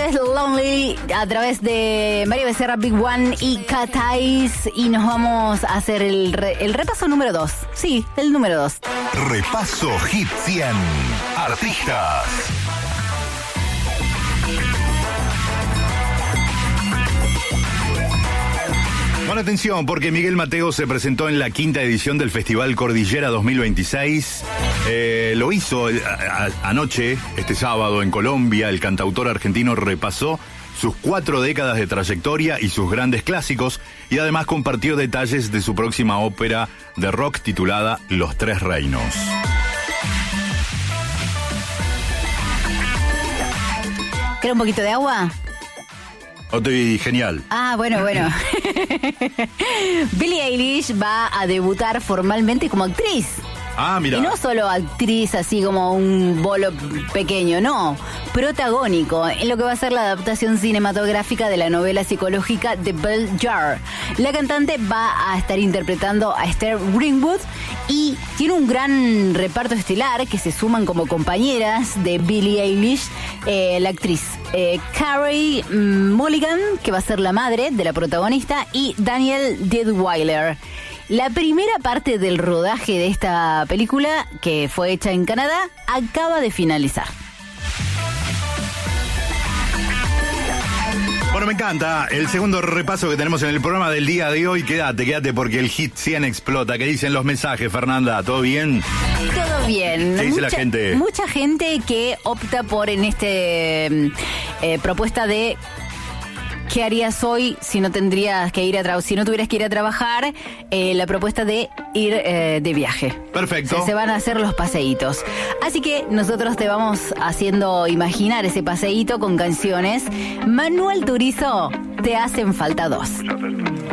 es Lonely a través de María Becerra, Big One y Catais. Y nos vamos a hacer el repaso número 2. Sí, el número 2. Repaso Hit 100. Artistas. Bueno, atención, porque Miguel Mateo se presentó en la 5ª edición del Festival Cordillera 2026. Lo hizo anoche, este sábado, en Colombia. El cantautor argentino repasó sus 4 décadas de trayectoria y sus grandes clásicos, y además compartió detalles de su próxima ópera de rock titulada Los Tres Reinos. ¿Quiere un poquito de agua? Estoy genial. Bueno. Billie Eilish va a debutar formalmente como actriz. Mira. Y no solo actriz así como un bolo pequeño, no, protagónico en lo que va a ser la adaptación cinematográfica de la novela psicológica The Bell Jar. La cantante va a estar interpretando a Esther Greenwood y tiene un gran reparto estelar que se suman como compañeras de Billie Eilish, la actriz Carey Mulligan, que va a ser la madre de la protagonista, y Daniel Deadwyler. La primera parte del rodaje de esta película, que fue hecha en Canadá, acaba de finalizar. Bueno, me encanta el segundo repaso que tenemos en el programa del día de hoy. Quédate porque el Hit 100 explota. ¿Qué dicen los mensajes, Fernanda? ¿Todo bien? Todo bien. ¿Qué dice la gente? Mucha gente que opta por en propuesta de ¿qué harías hoy si no tendrías que ir si no tuvieras que ir a trabajar? La propuesta de ir de viaje. Perfecto. Se van a hacer los paseitos. Así que nosotros te vamos haciendo imaginar ese paseíto con canciones. Manuel Turizo, Te hacen falta dos.